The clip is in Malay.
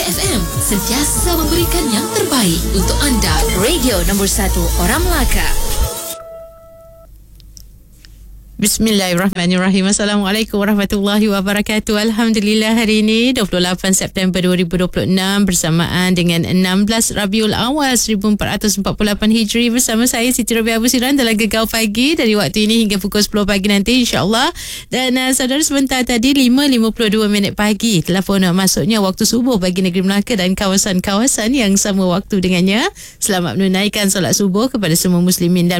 Melaka FM sentiasa memberikan yang terbaik untuk anda. Radio nombor 1 orang Melaka. Bismillahirrahmanirrahim. Assalamualaikum warahmatullahi wabarakatuh. Alhamdulillah, hari ini 28 September 2026 bersamaan dengan 16 Rabiul Awal 1448 Hijri, bersama saya Siti Rabiah Abu Siran dalam Gegar Pagi dari waktu ini hingga pukul 10 pagi nanti, insyaAllah. Dan saudara, sebentar tadi 5.52 pagi telah pun masuknya waktu subuh bagi negeri Melaka dan kawasan-kawasan yang sama waktu dengannya. Selamat menunaikan solat subuh kepada semua muslimin dan